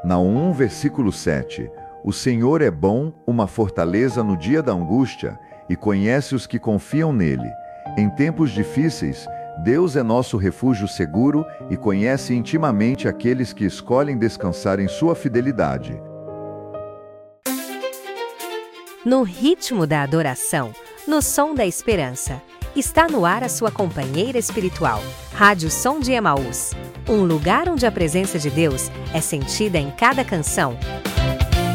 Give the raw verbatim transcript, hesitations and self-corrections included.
Naum um, versículo sete. O Senhor é bom, uma fortaleza no dia da angústia, e conhece os que confiam nele. Em tempos difíceis, Deus é nosso refúgio seguro e conhece intimamente aqueles que escolhem descansar em sua fidelidade. No ritmo da adoração, no som da esperança, está no ar a sua companheira espiritual, Rádio Som de Emaús. Um lugar onde a presença de Deus é sentida em cada canção,